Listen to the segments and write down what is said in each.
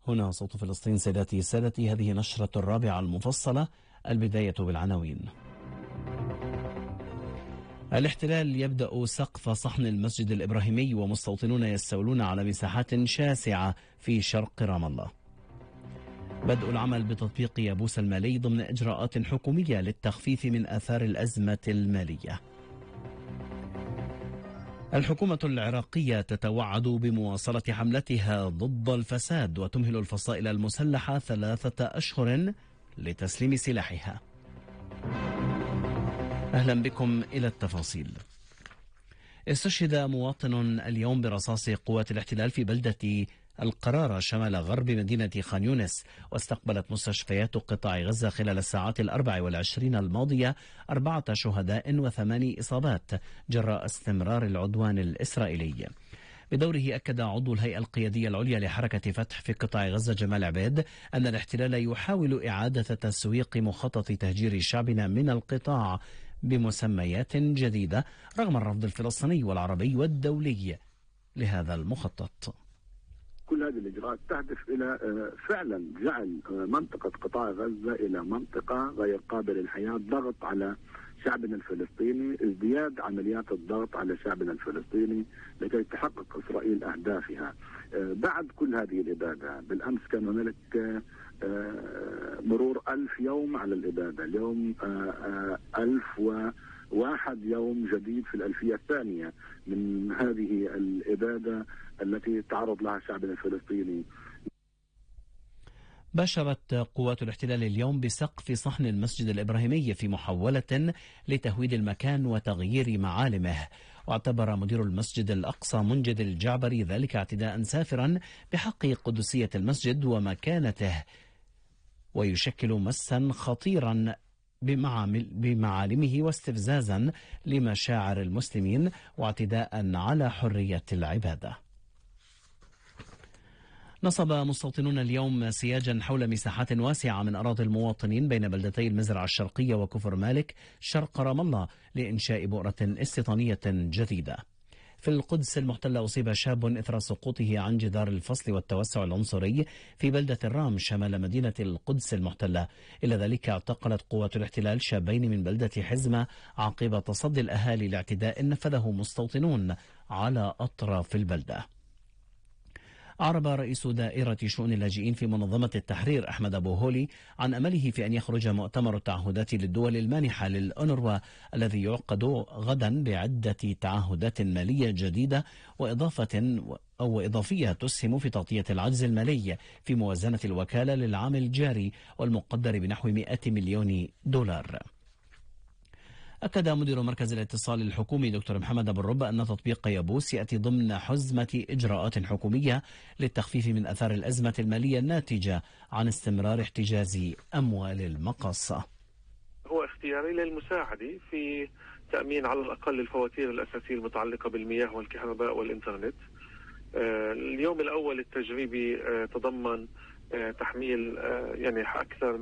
هنا صوت فلسطين. سادتي سادتي، هذه نشرة الرابعة المفصلة. البداية بالعناوين. الاحتلال يبدأ سقف صحن المسجد الإبراهيمي ومستوطنون يستولون على مساحات شاسعة في شرق رام الله. بدء العمل بتطبيق يابوس المالي ضمن إجراءات حكومية للتخفيف من آثار الأزمة المالية. الحكومة العراقية تتوعد بمواصلة حملتها ضد الفساد وتمهل الفصائل المسلحة 3 أشهر لتسليم سلاحها. أهلا بكم إلى التفاصيل. استشهد مواطن اليوم برصاص قوات الاحتلال في بلدة القرارة شمال غرب مدينة خان يونس، واستقبلت مستشفيات قطاع غزة خلال الساعات 24 الماضية 4 شهداء و8 إصابات جراء استمرار العدوان الإسرائيلي. بدوره أكد عضو الهيئة القيادية العليا لحركة فتح في قطاع غزة جمال عبيد أن الاحتلال يحاول إعادة تسويق مخطط تهجير شعبنا من القطاع بمسميات جديدة رغم الرفض الفلسطيني والعربي والدولي لهذا المخطط. كل هذه الإجراءات تهدف إلى فعلا جعل منطقة قطاع غزة إلى منطقة غير قابلة للحياة، ضغط على شعبنا الفلسطيني، ازدياد عمليات الضغط على شعبنا الفلسطيني لكي تحقق إسرائيل أهدافها. بعد كل هذه الإبادة، بالأمس كان هناك مرور 1000 يوم على الإبادة، اليوم 1001 يوم جديد في الألفية الثانية من هذه الإبادة التي تعرض لها شعبنا الفلسطيني. باشرت قوات الاحتلال اليوم بسقف صحن المسجد الإبراهيمي في محاولة لتهويد المكان وتغيير معالمه. واعتبر مدير المسجد الأقصى منجد الجعبري ذلك اعتداء سافرا بحق قدسية المسجد ومكانته، ويشكل مسا خطيرا بمعالمه واستفزازا لمشاعر المسلمين واعتداء على حرية العبادة. نصب مستوطنون اليوم سياجا حول مساحات واسعة من أراضي المواطنين بين بلدتي المزرعة الشرقية وكفر مالك شرق رام الله لإنشاء بؤرة استيطانية جديدة. في القدس المحتلة أصيب شاب إثر سقوطه عن جدار الفصل والتوسع العنصري في بلدة الرام شمال مدينة القدس المحتلة. إلى ذلك اعتقلت قوات الاحتلال شابين من بلدة حزمة عقب تصدي الأهالي لاعتداء نفذه مستوطنون على أطراف البلدة. أعرب رئيس دائرة شؤون اللاجئين في منظمة التحرير أحمد أبو هولي عن أمله في أن يخرج مؤتمر التعهدات للدول المانحة للأونروا الذي يعقد غدا بعدة تعهدات مالية جديدة وإضافية تسهم في تغطية العجز المالي في موازنة الوكالة للعام الجاري والمقدر بنحو 100 مليون دولار. أكد مدير مركز الاتصال الحكومي دكتور محمد أبو الرب أن تطبيق يابوس يأتي ضمن حزمة إجراءات حكومية للتخفيف من أثار الأزمة المالية الناتجة عن استمرار احتجاز أموال المقاصة. هو اختياري للمساعدة في تأمين على الأقل الفواتير الأساسية المتعلقة بالمياه والكهرباء والإنترنت. اليوم الأول التجريبي تضمن تحميل يعني أكثر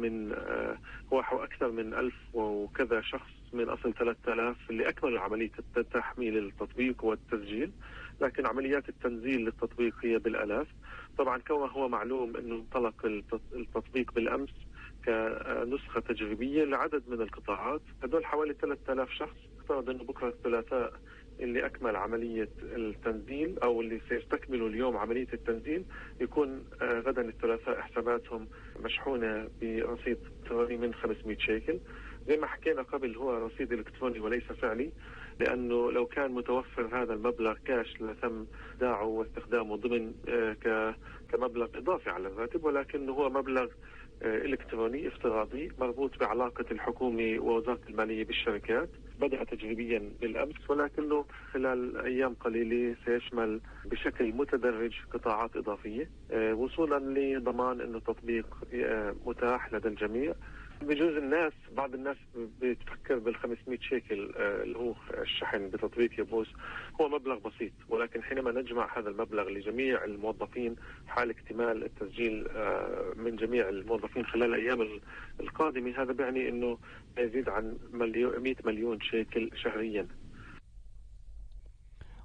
من 1000 وكذا شخص من أصل 3000 اللي أكملوا عملية تحميل التطبيق والتسجيل، لكن عمليات التنزيل للتطبيق هي بالآلاف. طبعا كما هو معلوم أنه انطلق التطبيق بالأمس كنسخة تجريبية لعدد من القطاعات، هدول حوالي 3000 شخص. افترض أنه بكرة الثلاثاء اللي أكمل عملية التنزيل أو اللي سيستكملوا اليوم عملية التنزيل يكون غدا الثلاثاء حساباتهم مشحونة برصيد إلكتروني من 500 شيكل. زي ما حكينا قبل، هو رصيد إلكتروني وليس فعلي، لأنه لو كان متوفر هذا المبلغ كاش لتم داعه واستخدامه ضمن كمبلغ إضافي على الراتب، ولكنه هو مبلغ إلكتروني افتراضي مربوط بعلاقة الحكومة ووزارة المالية بالشركات. بدأ تجريبيا بالأمس، ولكنه خلال أيام قليلة سيشمل بشكل متدرج قطاعات إضافية وصولا لضمان أنه التطبيق متاح لدى الجميع. بجوز بعض الناس بتفكر بال500 شيكل اللي هو الشحن بتطبيق يابوس هو مبلغ بسيط، ولكن حينما نجمع هذا المبلغ لجميع الموظفين حال اكتمال التسجيل من جميع الموظفين خلال الأيام القادمة، هذا بيعني أنه يزيد عن 100 مليون شيكل شهريا.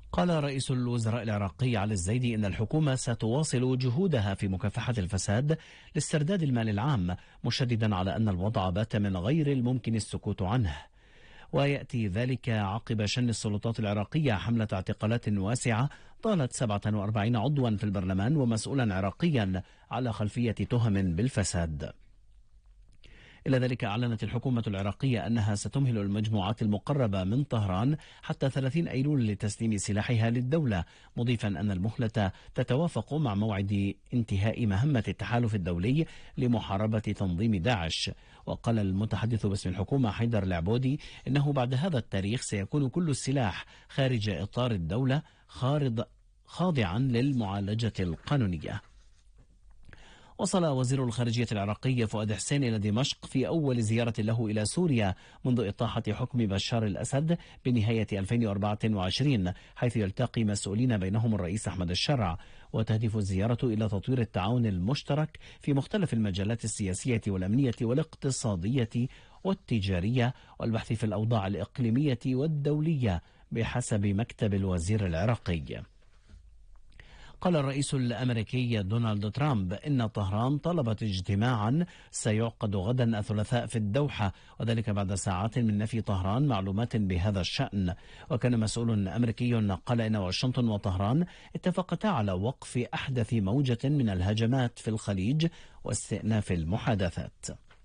قال رئيس الوزراء العراقي علي الزيدي إن الحكومة ستواصل جهودها في مكافحة الفساد لاسترداد المال العام، مشددا على أن الوضع بات من غير الممكن السكوت عنه. ويأتي ذلك عقب شن السلطات العراقية حملة اعتقالات واسعة طالت 47 عضوا في البرلمان ومسؤولا عراقيا على خلفية تهم بالفساد. إلى ذلك أعلنت الحكومة العراقية أنها ستمهل المجموعات المقربة من طهران حتى 30 أيلول لتسليم سلاحها للدولة، مضيفا أن المهلة تتوافق مع موعد انتهاء مهمة التحالف الدولي لمحاربة تنظيم داعش. وقال المتحدث باسم الحكومة حيدر العبودي إنه بعد هذا التاريخ سيكون كل السلاح خارج إطار الدولة خاضعا للمعالجة القانونية. وصل وزير الخارجية العراقي فؤاد حسين إلى دمشق في أول زيارة له إلى سوريا منذ إطاحة حكم بشار الأسد بنهاية 2024، حيث يلتقي مسؤولين بينهم الرئيس أحمد الشرع. وتهدف الزيارة إلى تطوير التعاون المشترك في مختلف المجالات السياسية والأمنية والاقتصادية والتجارية والبحث في الأوضاع الإقليمية والدولية بحسب مكتب الوزير العراقي. قال الرئيس الأمريكي دونالد ترامب إن طهران طلبت اجتماعا سيعقد غدا الثلاثاء في الدوحة، وذلك بعد ساعات من نفي طهران معلومات بهذا الشأن. وكان مسؤول أمريكي قال إن واشنطن وطهران اتفقتا على وقف أحدث موجة من الهجمات في الخليج واستئناف المحادثات.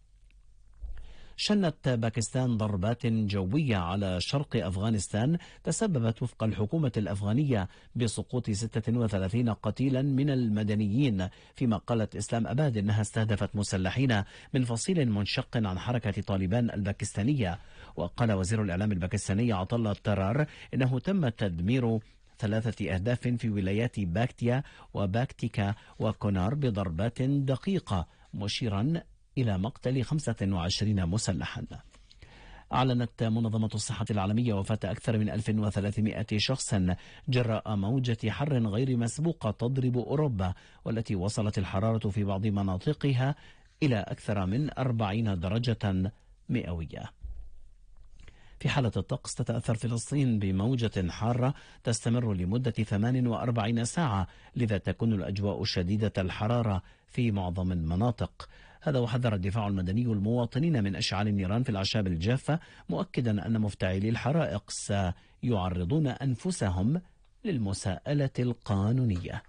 شنت باكستان ضربات جوية على شرق أفغانستان تسببت وفق الحكومة الأفغانية بسقوط 36 قتيلا من المدنيين، فيما قالت إسلام أباد إنها استهدفت مسلحين من فصيل منشق عن حركة طالبان الباكستانية. وقال وزير الإعلام الباكستاني عطلة ترار إنه تم تدمير 3 أهداف في ولايات باكتيا وباكتيكا وكونار بضربات دقيقة، مشيرا إلى مقتل 25 مسلحا. أعلنت منظمة الصحة العالمية وفاة أكثر من 1300 شخص جراء موجة حر غير مسبوقة تضرب أوروبا، والتي وصلت الحرارة في بعض مناطقها إلى أكثر من 40 درجة مئوية. في حالة الطقس، تتأثر فلسطين بموجة حارة تستمر لمدة 48 ساعة، لذا تكون الأجواء شديدة الحرارة في معظم المناطق. هذا وحذر الدفاع المدني المواطنين من أشعال النيران في الأعشاب الجافة، مؤكدا أن مفتعلي الحرائق سيعرضون أنفسهم للمساءلة القانونية.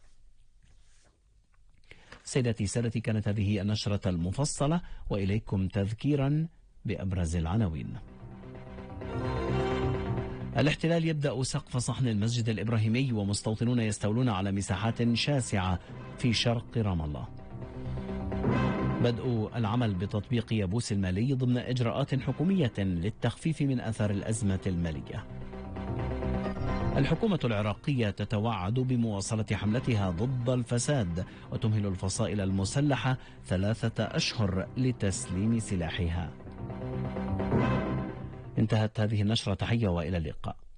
سيداتي سادتي، كانت هذه النشرة المفصلة، وإليكم تذكيرا بأبرز العناوين. الاحتلال يبدأ سقف صحن المسجد الإبراهيمي، ومستوطنون يستولون على مساحات شاسعة في شرق رام الله. بدء العمل بتطبيق يابوس المالي ضمن إجراءات حكومية للتخفيف من آثار الأزمة المالية. الحكومة العراقية تتوعد بمواصلة حملتها ضد الفساد، وتمهل الفصائل المسلحة 3 أشهر لتسليم سلاحها. انتهت هذه النشرة، تحية وإلى اللقاء.